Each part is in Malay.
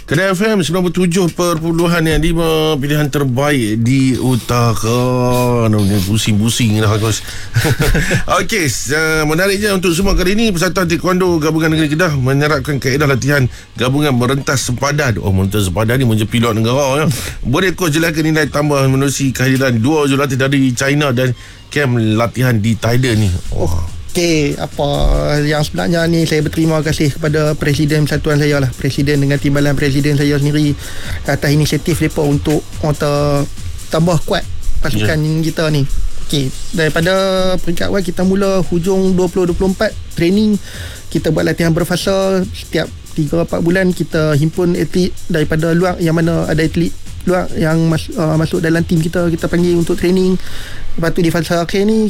Kedah FM 97.5 pilihan terbaik di utara. Pusing-pusing dah Agus. Okey, menariknya untuk semua kali ini Persatuan Taekwondo Gabungan Negeri Kedah menyerapkan kaedah latihan gabungan merentas sempadan. Merentas sempadan ni menjadi pilot negara ya. Boleh coach jelaskan nilai tambah menerusi kehadiran dua jurulatih dari China dan kem latihan di Thailand ni. Okey, apa yang sebenarnya ni saya berterima kasih kepada Presiden Persatuan saya lah, Presiden dengan timbalan Presiden saya sendiri atas inisiatif mereka untuk tambah kuat pasukan kita ni. Okey, daripada peringkat awal kita mula hujung 2024 training, kita buat latihan berfasa setiap 3-4 bulan. Kita himpun atlet daripada luar, yang mana ada atlet luar yang masuk dalam tim kita panggil untuk training. Lepas tu di fasa akhir ni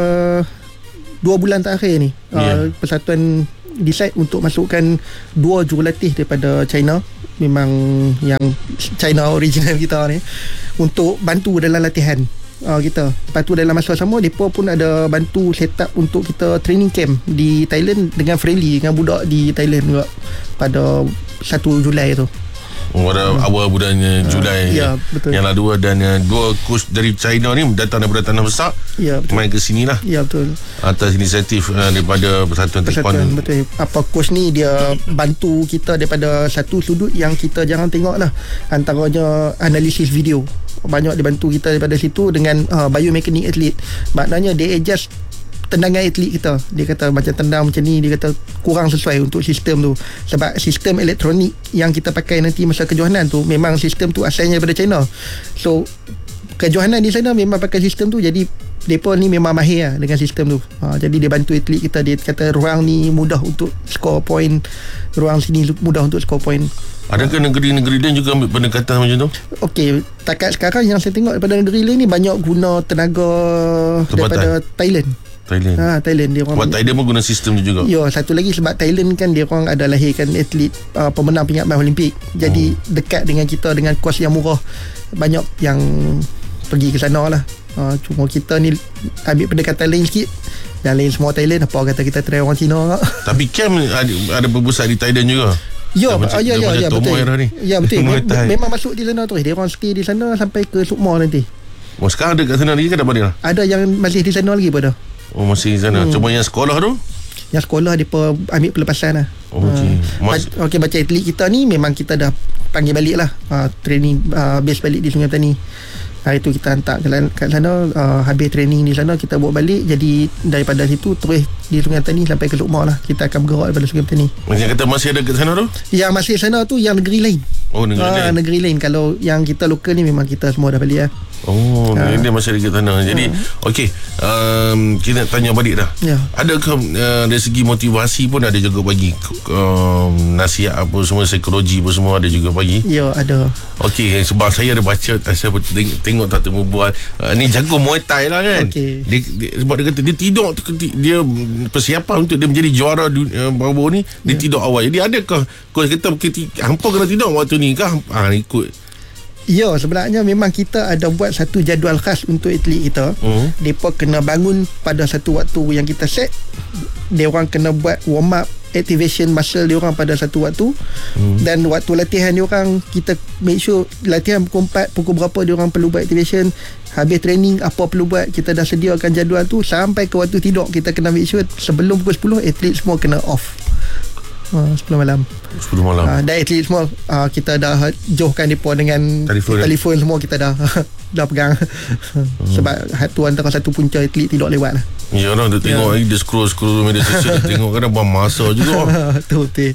2 bulan terakhir ni Persatuan decide untuk masukkan 2 jurulatih daripada China, memang yang China original kita ni, untuk bantu dalam latihan kita. Lepas tu dalam masa sama mereka pun ada bantu set up untuk kita training camp di Thailand dengan friendly dengan budak di Thailand juga pada 1 Julai tu. Pada awal bulannya Julai betul. Yang lalu dan dua coach dari China ni datang daripada tanah besar, main ke sini lah. Ya, betul. Atas inisiatif daripada Persatuan Taekwondo. Betul. Apa coach ni dia bantu kita daripada satu sudut yang kita jarang tengok lah, antaranya analisis video. Banyak dibantu kita daripada situ dengan biomekanik atlet. Maknanya dia adjust tendangan atlet kita. Dia kata macam tendang macam ni, dia kata kurang sesuai untuk sistem tu. Sebab sistem elektronik yang kita pakai nanti masa kejohanan tu, memang sistem tu asalnya daripada China. So kejohanan di sana memang pakai sistem tu. Jadi mereka ni memang mahir lah dengan sistem tu. Jadi dia bantu atlet kita. Dia kata ruang ni mudah untuk score point, ruang sini mudah untuk score point. Adakah negeri-negeri lain juga ambil pendekatan macam tu? Okey, takat sekarang yang saya tengok daripada negeri lain ni banyak guna tenaga daripada Thailand. Thailand dia orang Thailand pun guna sistem tu juga. Ya, satu lagi sebab Thailand kan dia orang ada lahirkan atlet pemenang penyakman Olimpik. Jadi dekat dengan kita dengan kos yang murah. Banyak yang pergi ke sana lah. Cuma kita ni ambil pendekatan lain sikit. Yang lain semua Thailand, apa kata kita try orang Cina. Tapi camp ada berpusat di Thailand juga. Ya, betul. Ya, betul. Memang masuk di sana terus. Dia orang stay di sana sampai ke Sukma nanti. Sekarang ada kat sana lagi ke dah balik lah? Ada yang masih di sana lagi pada. Masih di sana. Cuma yang sekolah tu? Yang sekolah dia ambil pelepasan lah. Okey, macam atlet kita ni memang kita dah panggil balik lah, training base balik di Sungai Petani. Hari tu kita hantar kat sana, habis training di sana kita bawa balik. Jadi daripada situ terus di Sungai Petani sampai ke Sukma lah. Kita akan bergerak daripada Sungai Petani. Macam kata masih ada kat sana tu? Yang masih sana tu yang negeri lain. Negeri lain. Kalau yang kita lokal ni memang kita semua dah balik lah. Dia masih ada kat sana. Jadi okey, kita tanya balik dah. Adakah dari segi motivasi pun ada juga bagi nasihat apa semua, psikologi apa semua ada juga bagi? Ya, ada. Okey, sebab saya ada baca, saya tengok tak temu buat ni jago Muay Thai lah kan. Dia sebab dia kata dia tidur, dia persiapan untuk dia menjadi juara baru ni, dia tidur awal. Jadi adakah coach kata hampa kena tidur waktu ni kah? Ikut. Ya, sebenarnya memang kita ada buat satu jadual khas untuk atlet kita. Mereka kena bangun pada satu waktu yang kita set. Dia orang kena buat warm up, activation muscle dia orang pada satu waktu. Dan waktu latihan dia orang, kita make sure latihan pukul 4, pukul berapa dia orang perlu buat activation. Habis training apa perlu buat, kita dah sediakan jadual tu. Sampai ke waktu tidur kita kena make sure sebelum pukul 10 atlet semua kena off. 10 malam. Dan atlet semua kita dah jauhkan mereka dengan telefon semua kita dah pegang. Sebab tu antara satu punca atlet tidak lewat lah. Ya orang dia tengok dia scroll media sosial, dia tengok kadang buang masa juga. Betul.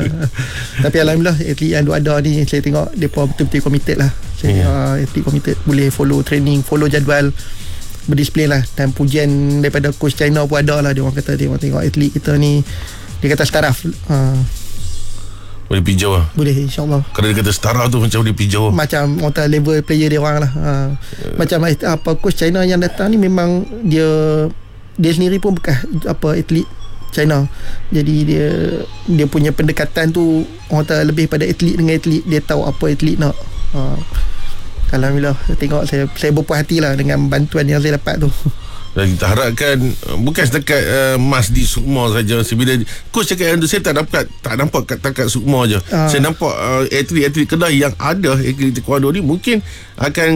Tapi alhamdulillah atlet yang ada ni saya tengok mereka betul-betul committed lah. Atlet committed, boleh follow training, follow jadual, berdisiplin lah. Dan pujian daripada coach China pun ada lah. Dia orang kata dia orang tengok atlet kita ni, dia kata staraf boleh pijau lah. Boleh, insyaAllah. Kalau dia kata staraf tu macam boleh pijau macam orang level player dia orang lah. Macam coach China yang datang ni memang dia sendiri pun bekas atlet China. Jadi dia punya pendekatan tu orang lebih pada atlet dengan atlet. Dia tahu apa atlet nak. Alhamdulillah, tengok saya berpuas hati lah dengan bantuan yang saya dapat tu. Dan kita harapkan bukan setakat Mas di Sukma saja. Bila coach cakap yang tu, saya tak nampak kat Sukma je. Saya nampak atlet-atlet Kedah yang ada atlet taekwondo ni mungkin akan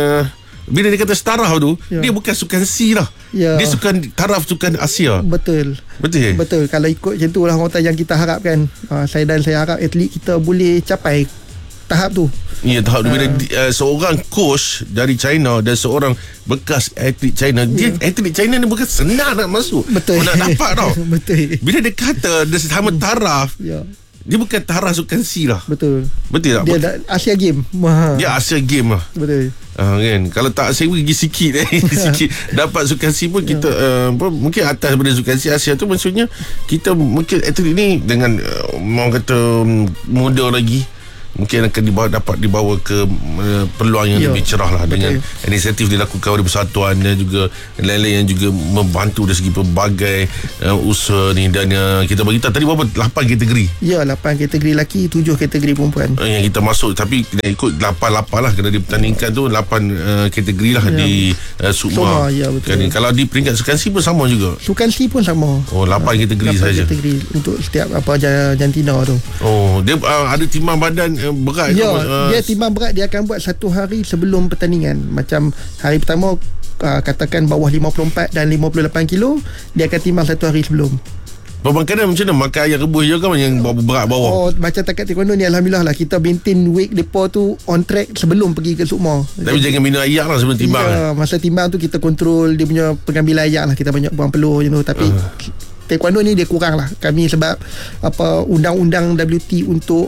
bila dia kata taraf tu, dia bukan sukan C lah. Dia taraf sukan Asia. Betul. Kalau ikut macam tu lah yang kita harapkan. Saya harap atlet kita boleh capai tahap tu. Ya, tahap tu. Bila seorang coach dari China dan seorang bekas atlet China, dia atlet China ni bukan senang nak masuk. Betul. Nak dapat tau. Betul. Bila dia kata dia sama taraf, dia bukan taraf sukan C lah. Betul tak? Dia Asia Game. Dia Asia Game lah. Betul. Kan, kalau tak Asia pergi sikit sikit dapat sukan C pun kita mungkin atas daripada sukan C. Asia tu maksudnya kita mungkin atlet ni dengan orang kata muda lagi, mungkin akan dapat dibawa ke peluang yang lebih cerah lah. Dengan inisiatif dilakukan oleh persatuan dan juga lain-lain yang juga membantu dari segi pelbagai usaha ni. Dan kita bagi tahu tadi berapa? 8 kategori. 8 kategori lelaki, 7 kategori perempuan yang kita masuk. Tapi kena ikut 8 lah, kena dipertandingkan tu 8 kategori lah di Sukma. Kan, kalau di peringkat sukan C pun sama juga. Sukan C pun sama. 8 kategori saja. 8 kategori untuk setiap jantina tu. Dia ada timbang badan berat. Dia timbang berat dia akan buat 1 hari sebelum pertandingan. Macam hari pertama katakan bawah 54 dan 58 kilo, dia akan timbang 1 hari sebelum. Makanan macam mana? Makan ayam rebus je kan yang berat bawah? Macam takat taekwondo ni alhamdulillah lah, kita maintain weight depa tu on track sebelum pergi ke Sukma. Tapi jangan minum ayak lah sebelum timbang. Masa timbang tu kita kontrol dia punya pengambilan ayak lah, kita banyak buang peluh je tu. Tapi taekwondo ni dia kurang lah kami sebab undang-undang WT untuk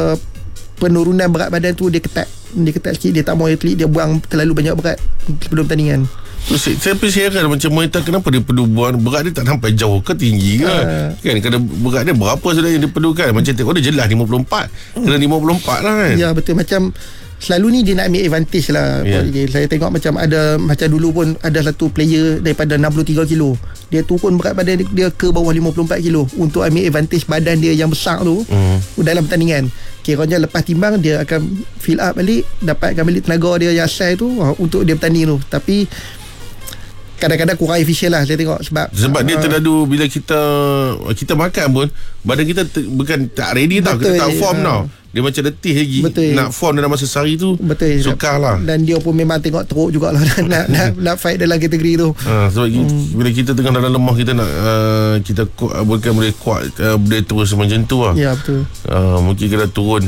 penurunan berat badan tu dia ketat sikit. Dia tak mahu atlet dia buang terlalu banyak berat sebelum pertandingan. Saya heran macam Muay Thai, kenapa dia perlu buang berat dia tak sampai jauh ke tinggi ke? Kan kena berat dia berapa sudah yang dia perlukan. Macam taekwondo jelas 54, kena 54 lah kan. Ya betul, macam selalu ni dia nak ambil advantage lah. Saya tengok macam dulu pun ada satu player daripada 63 kilo, dia turun berat badan dia ke bawah 54 kilo untuk ambil advantage badan dia yang besar tu dalam pertandingan. Kiranya lepas timbang dia akan fill up balik, dapatkan balik tenaga dia yang asal tu untuk dia bertanding tu. Tapi kadang-kadang kurang efisien lah saya tengok sebab dia terlalu, bila kita makan pun badan kita bukan tak ready tau, kita tak form tau. Dia macam letih lagi. Nak form dalam masa sehari tu sukar lah. Dan dia pun memang tengok teruk jugalah nak fight dalam kategori tu. Sebab bila kita tengah dalam lemah, kita nak kita bukan boleh kuat boleh terus macam tu lah. Ya betul. Mungkin kita turun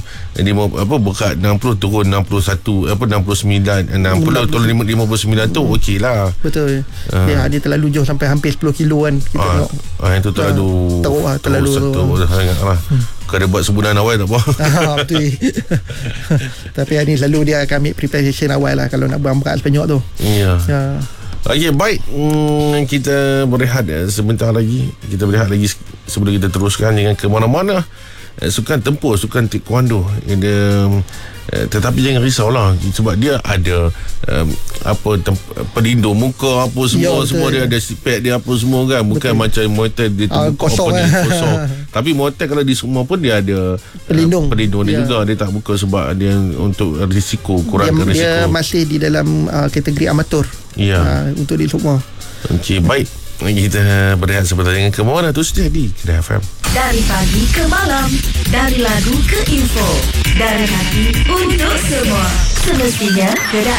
berat 60 turun 61 69 60 turun 59 tu okey lah. Betul. Dia terlalu jauh sampai hampir 10 kilo kan kita tengok. Itu terlalu teruk lah, terlalu sangat lah. Kalau babuat sebulan awal tak apa. Betul. Tapi hari ni selalu dia akan ambil preparation awal lah kalau nak buang berat sebanyak tu. Okey, baik. Kita berehat sebentar lagi. Kita berehat lagi sebelum kita teruskan dengan ke mana-mana. Sukan tempur, sukan taekwondo. Tetapi jangan risaulah sebab dia ada pelindung muka apa semua. Semua dia ada pad dia apa semua kan. Bukan macam Muay Thai dia kosong kosong. Tapi Muay Thai kalau di semua pun dia ada pelindung dia juga. Dia tak buka sebab dia untuk risiko, kurangkan risiko. Dia masih di dalam kategori amatur. Untuk di semua. Okey, baik. Kita berehat sebentar dengan kemana tu saja di Kedah FM. Dari pagi ke malam, dari lagu ke info, dari hati untuk semua. Semestinya Kedah